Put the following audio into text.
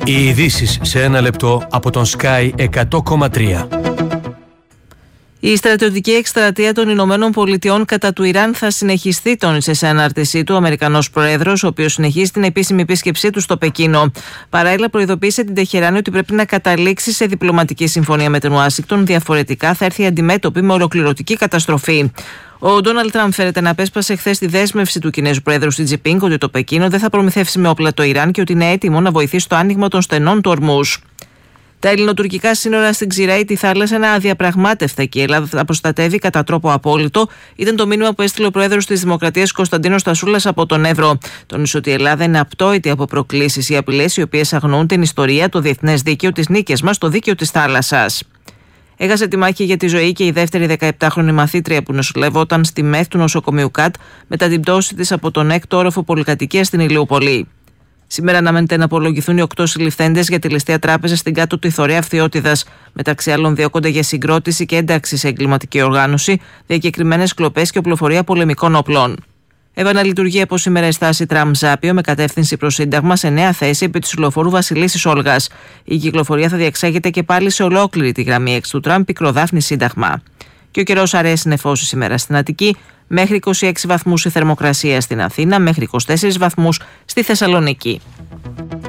Οι ειδήσεις σε ένα λεπτό από τον Sky 100,3. Η στρατιωτική εκστρατεία των Ηνωμένων Πολιτειών κατά του Ιράν θα συνεχιστεί, τόνισε σε ανάρτησή του ο Αμερικανός Πρόεδρος, ο οποίος συνεχίζει την επίσημη επίσκεψή του στο Πεκίνο. Παράλληλα, προειδοποίησε την Τεχεράνη ότι πρέπει να καταλήξει σε διπλωματική συμφωνία με την Ουάσιγκτον. Διαφορετικά, θα έρθει αντιμέτωπη με ολοκληρωτική καταστροφή. Ο Ντόναλντ Τραμπ φέρεται να απέσπασε χθες τη δέσμευση του Κινέζου Προέδρου Σι Τζινπίνγκ ότι το Πεκίνο δεν θα προμηθεύσει με όπλα το Ιράν και ότι είναι έτοιμο να βοηθήσει στο άνοιγμα των στενών του Ορμούζ. Τα ελληνοτουρκικά σύνορα στην Ξηραίτη θάλασσα είναι αδιαπραγμάτευτα και η Ελλάδα θα προστατεύει κατά τρόπο απόλυτο, ήταν το μήνυμα που έστειλε ο Πρόεδρος της Δημοκρατίας Κωνσταντίνος Στασούλας από τον Εύρο. Τόνισε ότι η Ελλάδα είναι απτόητη από προκλήσεις ή απειλές οι οποίες αγνοούν την ιστορία, το διεθνές δίκαιο, τις νίκες μας, το δίκαιο της θάλασσας. Έχασε τη μάχη για τη ζωή και η δεύτερη 17χρονη μαθήτρια που νοσηλευόταν στη ΜΕΘ του νοσοκομείου ΚΑΤ μετά την πτώση της από τον 6ο όροφο πολυκατοικίας στην Ηλιούπολη. Σήμερα αναμένεται να απολογηθούν οι 8 συλληφθέντες για τη ληστεία τράπεζα στην κάτω τη Θωρέα Φθιώτιδας. Μεταξύ άλλων, διώκονται για συγκρότηση και ένταξη σε εγκληματική οργάνωση, διακεκριμένες κλοπές και οπλοφορία πολεμικών όπλων. Επαναλειτουργεί από σήμερα η στάση Τραμ-Ζάπιο με κατεύθυνση προς Σύνταγμα σε νέα θέση επί της υλοφόρου Βασιλίσσης Όλγας. Η κυκλοφορία θα διεξάγεται και πάλι σε ολόκληρη τη γραμμή 6 του Τραμπ, Πικροδάφνη Σύνταγμα. Και ο καιρός αρέσει νεφώσει σήμερα στην Αττική, μέχρι 26 βαθμούς η θερμοκρασία στην Αθήνα, μέχρι 24 βαθμούς στη Θεσσαλονίκη.